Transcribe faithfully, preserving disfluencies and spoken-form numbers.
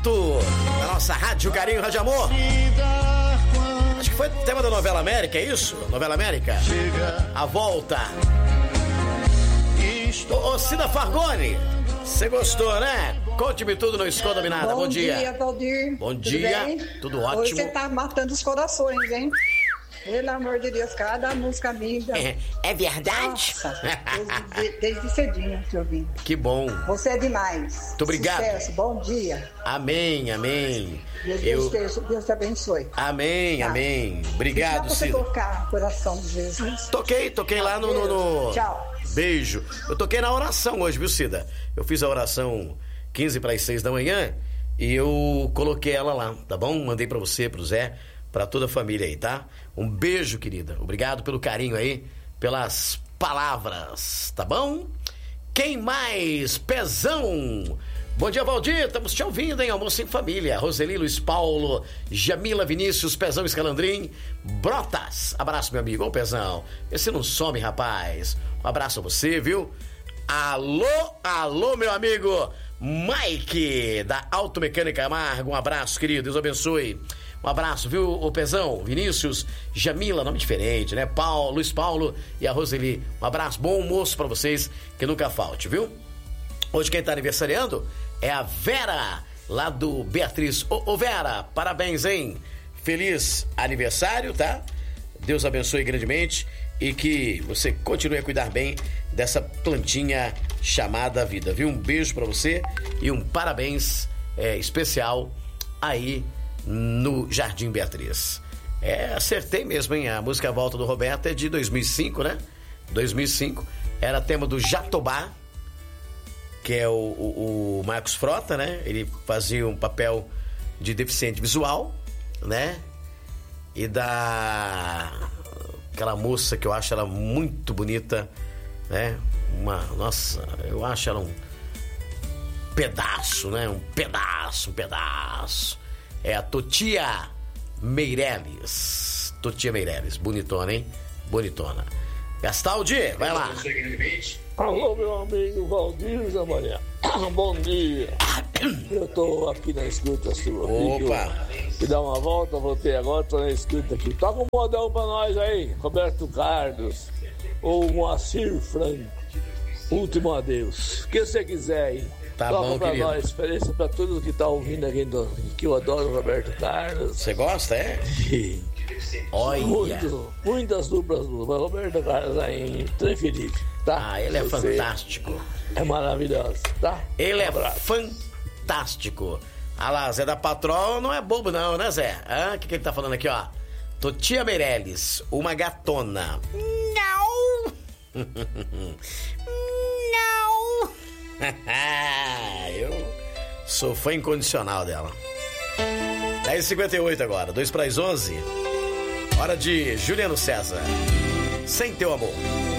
direto da nossa Rádio Carinho, Rádio Amor. Acho que foi tema da novela América, é isso? Novela América? A volta. Ô, ô Cida Fargoni, você gostou, né? Conte-me tudo no Escola Dominada. Bom, Bom dia. Bom dia, Valdir. Bom tudo dia. Bem? Tudo ótimo. Hoje você tá matando os corações, hein? Pelo amor de Deus, cada música linda. É, é verdade? Nossa, desde, desde cedinho te ouvindo. Que bom. Você é demais. Muito obrigado. Sucesso, bom dia. Amém, amém. Deus, Eu... Deus, Deus te abençoe. Amém, tá. Amém. Obrigado, Cida. Cida. Você tocar Coração de Jesus. Toquei, toquei lá no, no, no... Tchau. Beijo. Eu toquei na oração hoje, viu, Cida? Eu fiz a oração quinze para as seis da manhã e eu coloquei ela lá, tá bom? Mandei para você, pro Zé, para toda a família aí, tá? Um beijo, querida. Obrigado pelo carinho aí, pelas palavras, tá bom? Quem mais? Pezão. Bom dia, Valdir. Estamos te ouvindo, hein? Almoço em família. Roseli, Luiz Paulo, Jamila, Vinícius, Pezão, Escalandrim, Brotas. Abraço, meu amigo. Ô, Pezão. Esse não some, rapaz. Um abraço a você, viu? Alô, alô, meu amigo Mike, da Automecânica Amargo. Um abraço, querido. Deus abençoe. Um abraço, viu, ô Pezão, Vinícius, Jamila, nome diferente, né? Paulo, Luiz Paulo e a Roseli. Um abraço, bom almoço pra vocês, que nunca falte, viu? Hoje quem tá aniversariando é a Vera, lá do Beatriz. Ô, ô Vera, parabéns, hein? Feliz aniversário, tá? Deus abençoe grandemente e que você continue a cuidar bem dessa plantinha chamada vida, viu? Um beijo pra você e um parabéns é, especial aí no Jardim Beatriz. É, acertei mesmo, hein? A música Volta do Roberto é de dois mil e cinco, né? dois mil e cinco. Era tema do Jatobá, que é o, o, o Marcos Frota, né? Ele fazia um papel de deficiente visual, né? E da... aquela moça que eu acho ela muito bonita, né? Uma... Nossa, eu acho ela um pedaço, né? Um pedaço, um pedaço. É a Totia Meirelles. Totia Meirelles. Bonitona, hein? Bonitona. Gastaldi, vai lá. Alô, meu amigo Valdir Zamanhã. Bom dia. Eu tô aqui na escuta sua. Opa. E dar uma volta, voltei agora, tô na escuta aqui. Toca um modão pra nós aí. Roberto Carlos. Ou Moacir Franco. Último adeus. O que você quiser aí. Tá Toca bom, pra querido. nós, experiência pra todos que tá ouvindo aqui, do, que eu adoro o Roberto Carlos. Você gosta, é? Olha. Muito, muitas duplas do Roberto Carlos aí, Trem Felipe, tá? Ah, ele é Você fantástico. É maravilhoso, tá? Ele é Um abraço. fantástico. Ah lá, Zé da Patrol não é bobo não, né, Zé? Ah, o que, que ele tá falando aqui, ó? Totia Meirelles, uma gatona. Não! Não! Eu sou fã incondicional dela. dez e cinquenta e oito agora, dois para as onze. Hora de Juliano César. Sem teu amor.